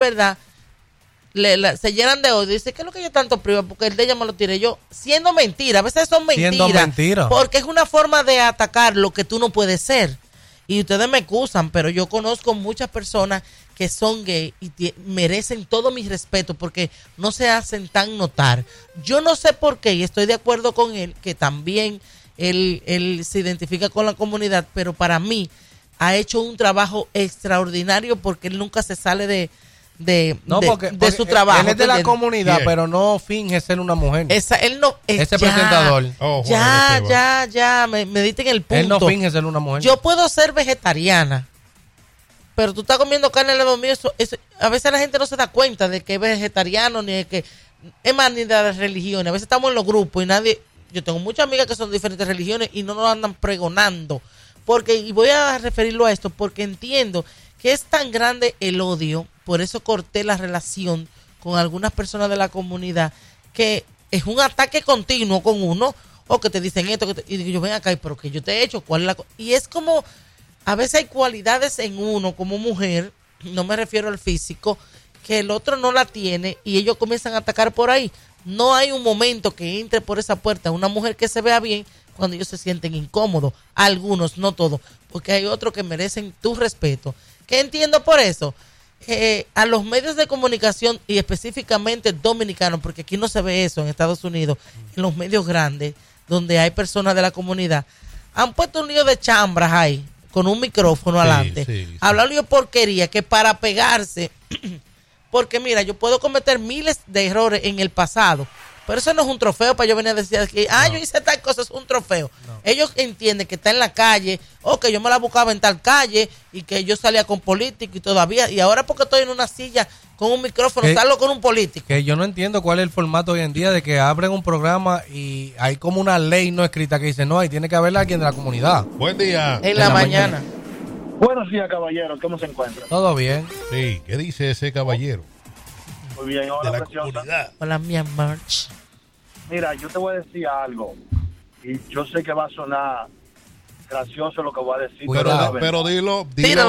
verdad se llenan de odio. Dice, ¿qué es lo que yo tanto privo? Porque el de ella me lo tiré yo. Siendo mentira, a veces son mentiras. Porque es una forma de atacar lo que tú no puedes ser. Y ustedes me excusan, pero yo conozco muchas personas que son gay y merecen todo mi respeto porque no se hacen tan notar. Yo no sé por qué, y estoy de acuerdo con él, que también él se identifica con la comunidad, pero para mí ha hecho un trabajo extraordinario porque él nunca se sale de su trabajo. Él es de la comunidad, pero no finge ser una mujer. Él no es ese presentador. Ya, me diste en el punto. Él no finge ser una mujer. Yo puedo ser vegetariana, pero tú estás comiendo carne al lado mío. Eso, a veces la gente no se da cuenta de que es vegetariano, ni de que es más ni de las religiones. A veces estamos en los grupos y nadie. Yo tengo muchas amigas que son de diferentes religiones y no nos andan pregonando. Y voy a referirlo a esto porque entiendo que es tan grande el odio. Por eso corté la relación con algunas personas de la comunidad, que es un ataque continuo con uno, o que te dicen esto, y digo yo, ven acá, pero que yo te he hecho, ¿cuál es la cosa? Y es como, a veces hay cualidades en uno como mujer, no me refiero al físico, que el otro no la tiene, y ellos comienzan a atacar por ahí. No hay un momento que entre por esa puerta una mujer que se vea bien cuando ellos se sienten incómodos. Algunos, no todos, porque hay otros que merecen tu respeto. ¿Qué entiendo por eso? A los medios de comunicación y específicamente dominicanos, porque aquí no se ve eso en Estados Unidos, en los medios grandes donde hay personas de la comunidad, han puesto un lío de chambras ahí con un micrófono adelante, hablando de porquería que para pegarse, porque mira, yo puedo cometer miles de errores en el pasado, pero eso no es un trofeo para yo venir a decir que yo hice tal cosa, es un trofeo. Ellos entienden que está en la calle, o que yo me la buscaba en tal calle, y que yo salía con político y todavía, y ahora porque estoy en una silla con un micrófono, salgo con un político. Que yo no entiendo cuál es el formato hoy en día de que abren un programa y hay como una ley no escrita que dice, no, ahí tiene que haber alguien de la comunidad. Buen día. En la mañana. Buenos días, caballeros, ¿cómo se encuentran? Todo bien. Sí, ¿qué dice ese caballero? Muy bien, hola, de la preciosa. comunidad. Hola, mi March. Mira, yo te voy a decir algo, y yo sé que va a sonar gracioso lo que voy a decir, pero dilo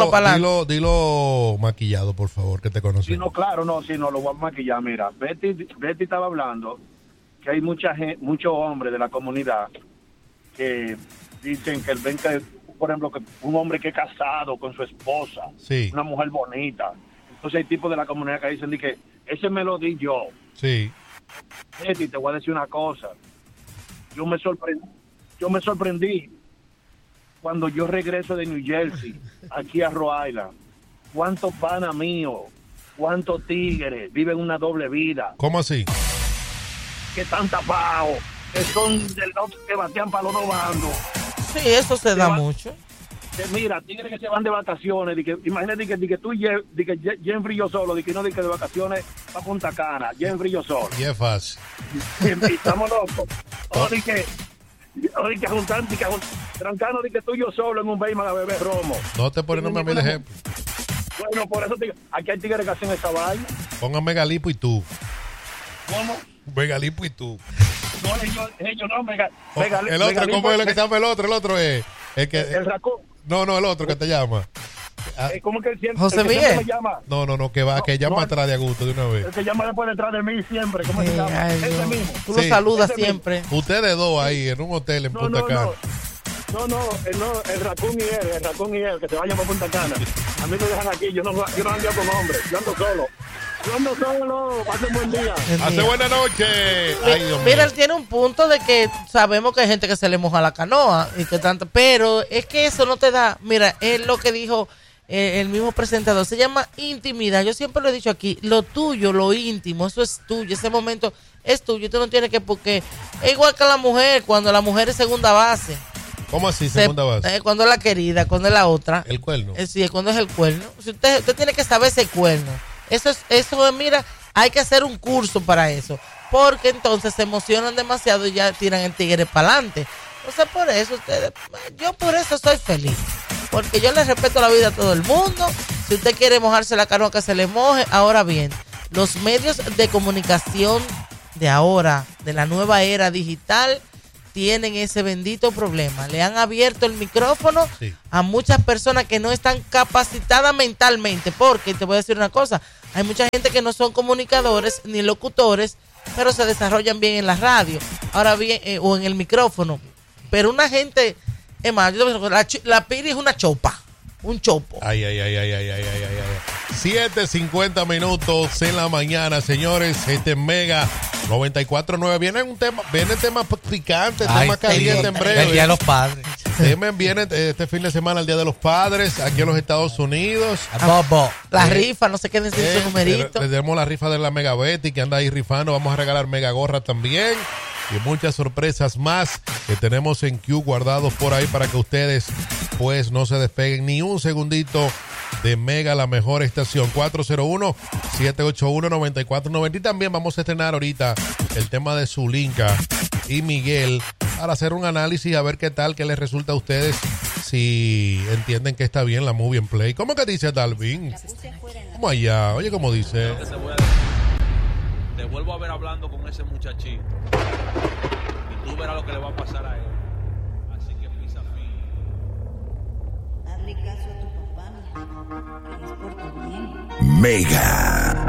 maquillado, por favor, que te conocemos. Sí, no, claro, no, sí, no, lo voy a maquillar. Mira, Betty estaba hablando que hay muchos hombres de la comunidad que dicen que ven que, por ejemplo, que un hombre que es casado con su esposa, una mujer bonita. Entonces hay tipos de la comunidad que dicen que ese me lo di yo. Sí. Betty, te voy a decir una cosa. Yo me sorprendí cuando yo regreso de New Jersey aquí a Rhode Island. ¿Cuántos panas míos, cuántos tigres viven una doble vida? ¿Cómo así? Que están tapados, que son del otro, que batean para los dos bandos. Sí, eso se da mucho. Mira, tigres que se van de vacaciones, imagínate que tú, Jeffrey y yo solo, que no de vacaciones para Punta Cana, Jeffrey y yo solo. Y es fácil. Estamos locos. O de que trancano de que tú y yo solo en un Bayman a beber romo. No te pones nombre a mí de ejemplo. Bueno, por eso aquí hay tigres que hacen esa vaina. Pongan Megalipo y tú. ¿Cómo? Megalipo y tú. No, ellos no, Megalipo. El otro, ¿cómo es lo que se llama el otro? El otro es el racón. No, el otro que te llama. ¿Cómo que el siempre? José Miguel. Me llama? Que llama atrás de Augusto de una vez. El que llama después detrás de mí siempre. ¿Cómo se llama? Ese mismo. Tú lo saludas siempre. Ustedes dos ahí en un hotel en Punta Cana. El racón y él, que se vayan para Punta Cana. A mí me dejan aquí, yo no ando con hombres, yo ando solo. Pasen buen día. Hace buena noche. Ay, Dios mío. Mira, él tiene un punto de que sabemos que hay gente que se le moja la canoa y que tanto, pero es que eso no te da. Mira, es lo que dijo el mismo presentador, se llama intimidad. Yo siempre lo he dicho aquí, lo tuyo, lo íntimo, eso es tuyo, ese momento es tuyo. Tú no tienes que, porque es igual que la mujer, cuando la mujer es segunda base. ¿Cómo así, segunda base? Cuando es la querida, cuando es la otra. El cuerno. Sí, cuando es el cuerno. Si usted tiene que saber ese cuerno. Eso, mira, hay que hacer un curso para eso. Porque entonces se emocionan demasiado y ya tiran el tigre para adelante. Entonces, por eso yo por eso soy feliz. Porque yo le respeto la vida a todo el mundo. Si usted quiere mojarse la canoa, que se le moje. Ahora bien, los medios de comunicación de ahora, de la nueva era digital, tienen ese bendito problema. Le han abierto el micrófono a muchas personas que no están capacitadas mentalmente, porque te voy a decir una cosa, Hay mucha gente que no son comunicadores ni locutores, pero se desarrollan bien en la radio, ahora bien, o en el micrófono. Pero una gente, es más, la Piri es una chopa, un chopo. Ay. 7:50 minutos en la mañana, señores. Este Mega 94.9. Viene tema picante, tema caliente en breve. El Día de los Padres. Viene este fin de semana el Día de los Padres aquí en los Estados Unidos. La rifa, no se queden sin su numerito. Tenemos la rifa de la Mega Betty que anda ahí rifando. Vamos a regalar mega gorra también. Y muchas sorpresas más que tenemos en Q guardados por ahí para que ustedes pues no se despeguen ni un segundito de Mega, la mejor estación. 401-781-9490. Y también vamos a estrenar ahorita el tema de Zulinka y Miguel para hacer un análisis a ver qué tal, qué les resulta a ustedes, si entienden que está bien la movie en play. ¿Cómo que dice Dalvin? ¿Cómo allá? Oye, ¿cómo dice? Te vuelvo a ver hablando con ese muchachito y tú verás lo que le va a pasar a él. Así que pisa fino. Hazle caso a tu papá, que es por tu bien. Mega.